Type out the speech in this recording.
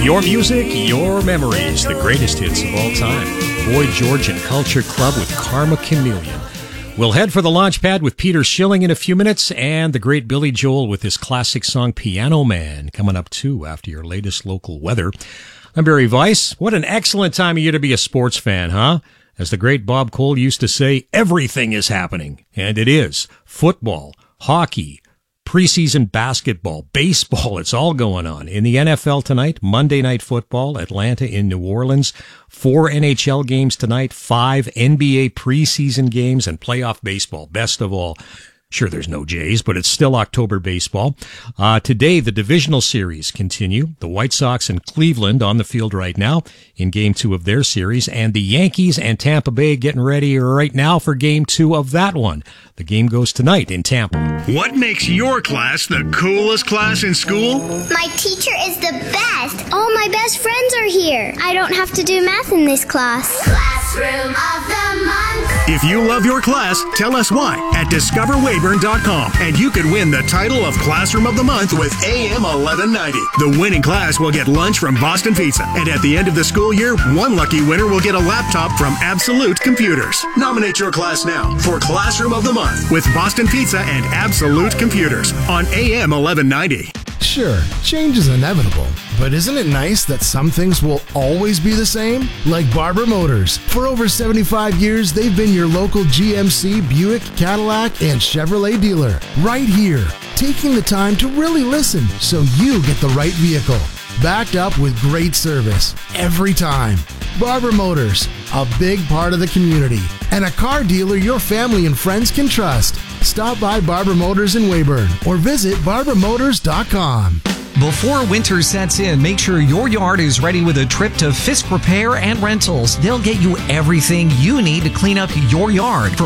Your music, your memories, the greatest hits of all time. Boy George and Culture Club with Karma Chameleon. We'll head for the launch pad with Peter Schilling in a few minutes, and the great Billy Joel with his classic song Piano Man coming up too after your latest local weather. I'm Barry Weiss. What an excellent time of year to be a sports fan, huh? As the great Bob Cole used to say, everything is happening. And it is. Football, hockey, preseason basketball, baseball, it's all going on. In the NFL tonight, Monday Night Football, Atlanta in New Orleans, 4 NHL games tonight, 5 NBA preseason games, and playoff baseball, best of all. Sure, there's no Jays, but it's still October baseball. Today, the divisional series continue. The White Sox and Cleveland on the field right now in Game 2 of their series, and the Yankees and Tampa Bay getting ready right now for Game 2 of that one. The game goes tonight in Tampa. What makes your class the coolest class in school? My teacher is the best. All my best friends are here. I don't have to do math in this class. Classroom of the Month. If you love your class, tell us why at discoverwayburn.com, and you could win the title of Classroom of the Month with AM 1190. The winning class will get lunch from Boston Pizza, and at the end of the school year, one lucky winner will get a laptop from Absolute Computers. Nominate your class now for Classroom of the Month with Boston Pizza and Absolute Computers on AM 1190. Sure, change is inevitable, but isn't it nice that some things will always be the same? Like Barber Motors. For over 75 years, they've been your local GMC, Buick, Cadillac, and Chevrolet dealer. Right here, taking the time to really listen so you get the right vehicle. Backed up with great service every time. Barber Motors, a big part of the community, and a car dealer your family and friends can trust. Stop by Barber Motors in Weyburn or visit barbermotors.com. Before winter sets in, make sure your yard is ready with a trip to Fisk Repair and Rentals. They'll get you everything you need to clean up your yard.